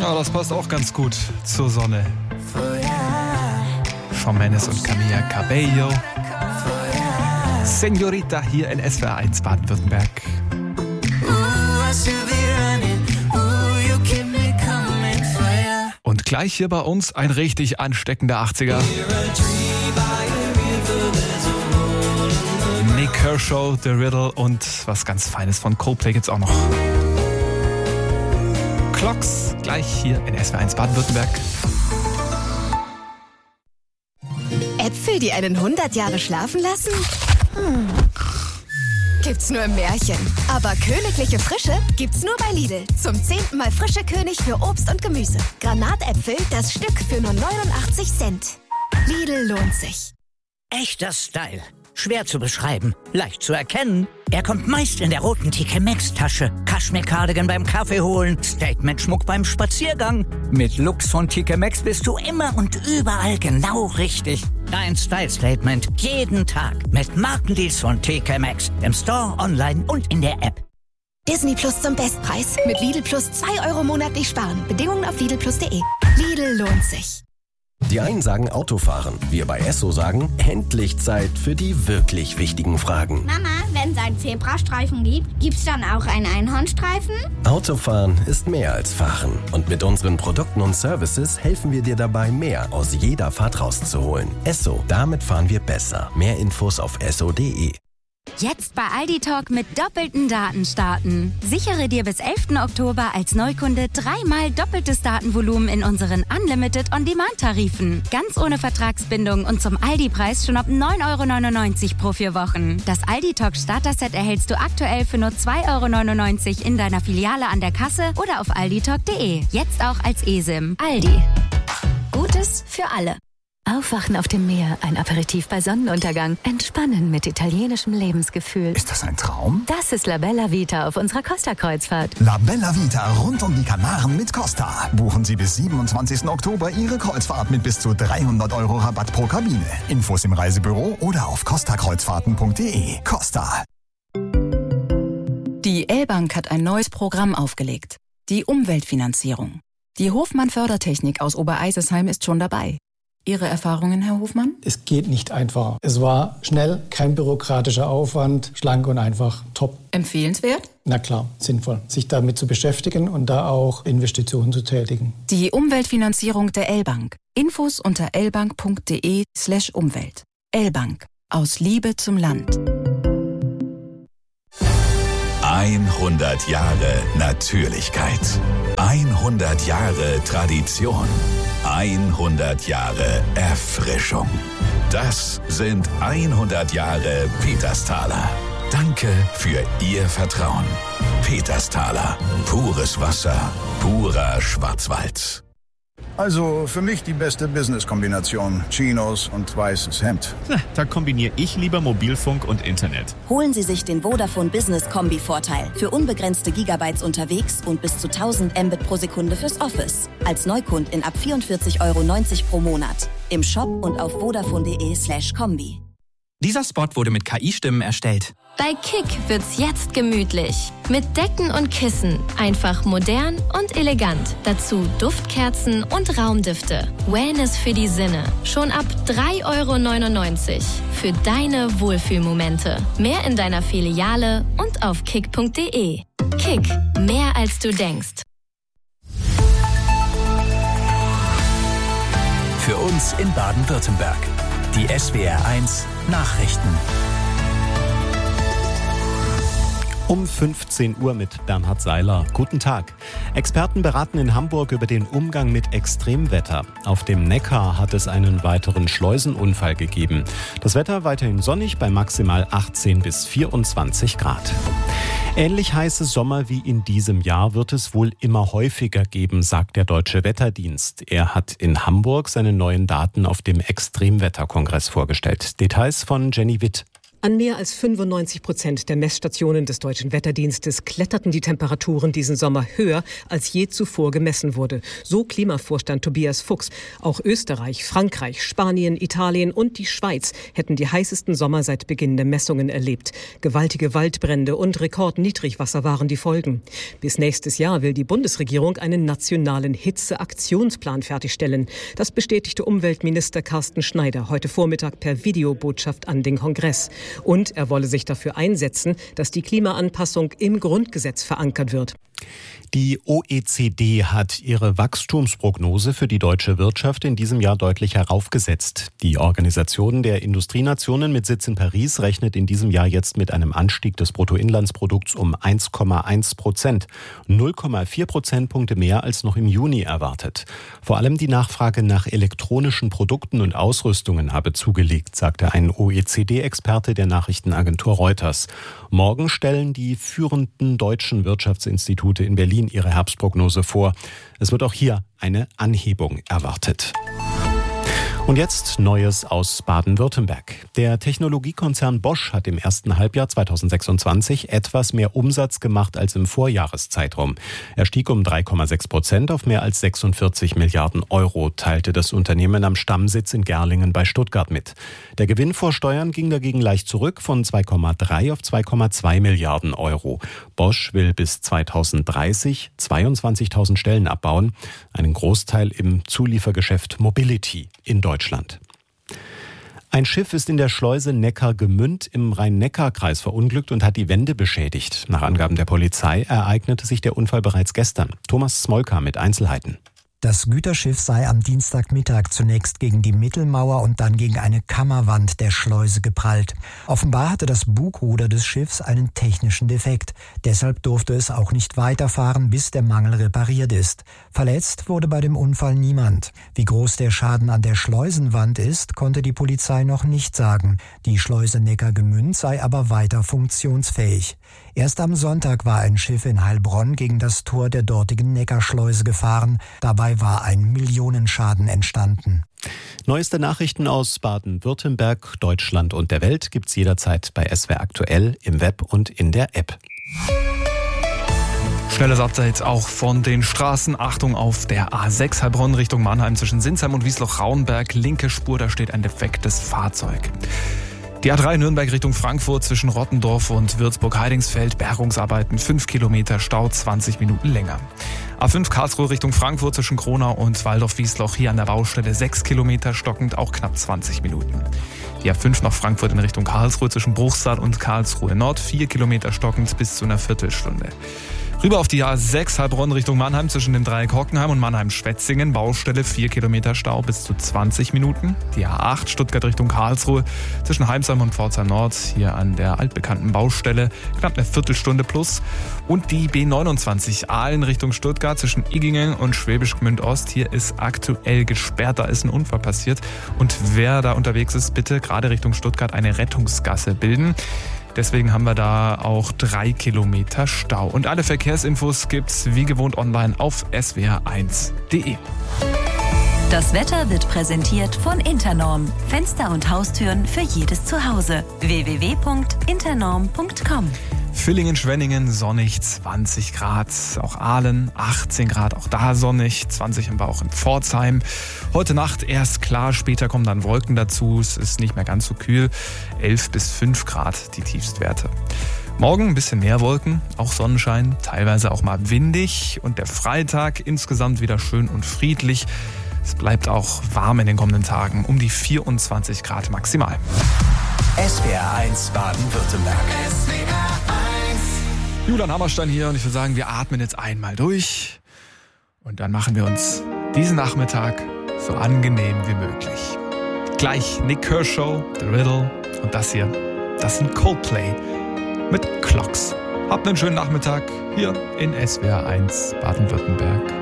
Ja, das passt auch ganz gut zur Sonne. Shawn Mendes und Camila Cabello. Señorita hier in SWR 1 Baden-Württemberg. Und gleich hier bei uns ein richtig ansteckender 80er. Nick Kershaw, The Riddle und was ganz Feines von Coldplay gibt's auch noch. Clocks, gleich hier in SWR 1 Baden-Württemberg. Äpfel, die einen 100 Jahre schlafen lassen? Gibt's nur im Märchen. Aber königliche Frische gibt's nur bei Lidl. Zum 10. Mal frische König für Obst und Gemüse. Granatäpfel, das Stück für nur 89 Cent. Lidl lohnt sich. Echter Style. Schwer zu beschreiben, leicht zu erkennen. Er kommt meist in der roten TK Maxx Tasche. Kaschmir-Cardigan beim Kaffee holen, Statement-Schmuck beim Spaziergang. Mit Looks von TK Maxx bist du immer und überall genau richtig. Dein Style-Statement jeden Tag mit Markendeals von TK Maxx. Im Store, online und in der App. Disney Plus zum Bestpreis. Mit Lidl Plus 2 Euro monatlich sparen. Bedingungen auf lidlplus.de. Lidl lohnt sich. Die einen sagen Autofahren, wir bei Esso sagen, endlich Zeit für die wirklich wichtigen Fragen. Mama, wenn es einen Zebrastreifen gibt, gibt's dann auch einen Einhornstreifen? Autofahren ist mehr als Fahren. Und mit unseren Produkten und Services helfen wir dir dabei, mehr aus jeder Fahrt rauszuholen. Esso, damit fahren wir besser. Mehr Infos auf esso.de. Jetzt bei Aldi Talk mit doppelten Daten starten. Sichere dir bis 11. Oktober als Neukunde 3-mal doppeltes Datenvolumen in unseren Unlimited On-Demand-Tarifen. Ganz ohne Vertragsbindung und zum Aldi-Preis schon ab 9,99 € pro 4 Wochen. Das Aldi Talk Starter-Set erhältst du aktuell für nur 2,99 € in deiner Filiale an der Kasse oder auf alditalk.de. Jetzt auch als eSIM. Aldi. Gutes für alle. Aufwachen auf dem Meer, ein Aperitif bei Sonnenuntergang, entspannen mit italienischem Lebensgefühl. Ist das ein Traum? Das ist La Bella Vita auf unserer Costa-Kreuzfahrt. La Bella Vita rund um die Kanaren mit Costa. Buchen Sie bis 27. Oktober Ihre Kreuzfahrt mit bis zu 300 € Rabatt pro Kabine. Infos im Reisebüro oder auf costakreuzfahrten.de. Costa. Die L-Bank hat ein neues Programm aufgelegt. Die Umweltfinanzierung. Die Hofmann Fördertechnik aus Obereisesheim ist schon dabei. Ihre Erfahrungen, Herr Hofmann? Es geht nicht einfacher. Es war schnell, kein bürokratischer Aufwand, schlank und einfach, top. Empfehlenswert? Na klar, sinnvoll, sich damit zu beschäftigen und da auch Investitionen zu tätigen. Die Umweltfinanzierung der L-Bank. Infos unter lbank.de/Umwelt. L-Bank. Aus Liebe zum Land. 100 Jahre Natürlichkeit. 100 Jahre Tradition. 100 Jahre Erfrischung. Das sind 100 Jahre Petersthaler. Danke für Ihr Vertrauen. Petersthaler. Pures Wasser. Purer Schwarzwald. Also für mich die beste Business-Kombination. Chinos und weißes Hemd. Da kombiniere ich lieber Mobilfunk und Internet. Holen Sie sich den Vodafone Business Kombi-Vorteil. Für unbegrenzte Gigabytes unterwegs und bis zu 1000 Mbit pro Sekunde fürs Office. Als Neukundin ab 44,90 € pro Monat. Im Shop und auf vodafone.de/Kombi. Dieser Spot wurde mit KI-Stimmen erstellt. Bei Kick wird's jetzt gemütlich. Mit Decken und Kissen. Einfach modern und elegant. Dazu Duftkerzen und Raumdüfte. Wellness für die Sinne. Schon ab 3,99 € für deine Wohlfühlmomente. Mehr in deiner Filiale und auf kick.de. Kick. Mehr als du denkst. Für uns in Baden-Württemberg. Die SWR 1 Nachrichten. Um 15 Uhr mit Bernhard Seiler. Guten Tag. Experten beraten in Hamburg über den Umgang mit Extremwetter. Auf dem Neckar hat es einen weiteren Schleusenunfall gegeben. Das Wetter weiterhin sonnig bei maximal 18 bis 24 Grad. Ähnlich heiße Sommer wie in diesem Jahr wird es wohl immer häufiger geben, sagt der Deutsche Wetterdienst. Er hat in Hamburg seine neuen Daten auf dem Extremwetterkongress vorgestellt. Details von Jenny Witt. An mehr als 95% der Messstationen des Deutschen Wetterdienstes kletterten die Temperaturen diesen Sommer höher, als je zuvor gemessen wurde. So Klimavorstand Tobias Fuchs. Auch Österreich, Frankreich, Spanien, Italien und die Schweiz hätten die heißesten Sommer seit Beginn der Messungen erlebt. Gewaltige Waldbrände und Rekordniedrigwasser waren die Folgen. Bis nächstes Jahr will die Bundesregierung einen nationalen Hitzeaktionsplan fertigstellen. Das bestätigte Umweltminister Carsten Schneider heute Vormittag per Videobotschaft an den Kongress. Und er wolle sich dafür einsetzen, dass die Klimaanpassung im Grundgesetz verankert wird. Die OECD hat ihre Wachstumsprognose für die deutsche Wirtschaft in diesem Jahr deutlich heraufgesetzt. Die Organisation der Industrienationen mit Sitz in Paris rechnet in diesem Jahr jetzt mit einem Anstieg des Bruttoinlandsprodukts um 1,1%. 0,4 Prozentpunkte mehr als noch im Juni erwartet. Vor allem die Nachfrage nach elektronischen Produkten und Ausrüstungen habe zugelegt, sagte ein OECD-Experte der Nachrichtenagentur Reuters. Morgen stellen die führenden deutschen Wirtschaftsinstitute in Berlin ihre Herbstprognose vor. Es wird auch hier eine Anhebung erwartet. Und jetzt Neues aus Baden-Württemberg. Der Technologiekonzern Bosch hat im ersten Halbjahr 2026 etwas mehr Umsatz gemacht als im Vorjahreszeitraum. Er stieg um 3,6% auf mehr als 46 Milliarden Euro, teilte das Unternehmen am Stammsitz in Gerlingen bei Stuttgart mit. Der Gewinn vor Steuern ging dagegen leicht zurück von 2,3 auf 2,2 Milliarden Euro. Bosch will bis 2030 22.000 Stellen abbauen, einen Großteil im Zuliefergeschäft Mobility in Deutschland. Ein Schiff ist in der Schleuse Neckargemünd im Rhein-Neckar-Kreis verunglückt und hat die Wände beschädigt. Nach Angaben der Polizei ereignete sich der Unfall bereits gestern. Thomas Smolka mit Einzelheiten. Das Güterschiff sei am Dienstagmittag zunächst gegen die Mittelmauer und dann gegen eine Kammerwand der Schleuse geprallt. Offenbar hatte das Bugruder des Schiffs einen technischen Defekt. Deshalb durfte es auch nicht weiterfahren, bis der Mangel repariert ist. Verletzt wurde bei dem Unfall niemand. Wie groß der Schaden an der Schleusenwand ist, konnte die Polizei noch nicht sagen. Die Schleuse Neckargemünd sei aber weiter funktionsfähig. Erst am Sonntag war ein Schiff in Heilbronn gegen das Tor der dortigen Neckarschleuse gefahren. Dabei war ein Millionenschaden entstanden. Neueste Nachrichten aus Baden-Württemberg, Deutschland und der Welt gibt's jederzeit bei SWR Aktuell im Web und in der App. Schnelles Update auch von den Straßen. Achtung auf der A6 Heilbronn Richtung Mannheim zwischen Sinsheim und Wiesloch-Rauenberg. Linke Spur, da steht ein defektes Fahrzeug. Die A3 Nürnberg Richtung Frankfurt zwischen Rottendorf und Würzburg-Heidingsfeld. Bergungsarbeiten 5 Kilometer, Stau 20 Minuten länger. A5 Karlsruhe Richtung Frankfurt zwischen Kronau und Waldorf-Wiesloch. Hier an der Baustelle 6 Kilometer, stockend auch knapp 20 Minuten. Die A5 nach Frankfurt in Richtung Karlsruhe zwischen Bruchsal und Karlsruhe Nord. 4 Kilometer stockend bis zu einer Viertelstunde. Rüber auf die A6 Heilbronn Richtung Mannheim zwischen dem Dreieck Hockenheim und Mannheim-Schwetzingen. Baustelle 4 Kilometer Stau bis zu 20 Minuten. Die A8 Stuttgart Richtung Karlsruhe zwischen Heimsheim und Pforzheim Nord. Hier an der altbekannten Baustelle knapp eine Viertelstunde plus. Und die B29 Aalen Richtung Stuttgart zwischen Iggingen und Schwäbisch Gmünd Ost. Hier ist aktuell gesperrt, da ist ein Unfall passiert. Und wer da unterwegs ist, bitte gerade Richtung Stuttgart eine Rettungsgasse bilden. Deswegen haben wir da auch 3 Kilometer Stau. Und alle Verkehrsinfos gibt's wie gewohnt online auf swr1.de. Das Wetter wird präsentiert von Internorm. Fenster und Haustüren für jedes Zuhause. www.internorm.com. Villingen-Schwenningen sonnig, 20 Grad. Auch Aalen 18 Grad, auch da sonnig. 20 haben wir auch in Pforzheim. Heute Nacht erst klar, später kommen dann Wolken dazu. Es ist nicht mehr ganz so kühl. 11 bis 5 Grad die Tiefstwerte. Morgen ein bisschen mehr Wolken, auch Sonnenschein, teilweise auch mal windig. Und der Freitag insgesamt wieder schön und friedlich. Es bleibt auch warm in den kommenden Tagen, um die 24 Grad maximal. SWR1 Baden-Württemberg. Julian Hammerstein hier und ich würde sagen, wir atmen jetzt einmal durch und dann machen wir uns diesen Nachmittag so angenehm wie möglich. Gleich Nick Kershaw, The Riddle und das hier, das sind Coldplay mit Clocks. Habt einen schönen Nachmittag hier in SWR1 Baden-Württemberg.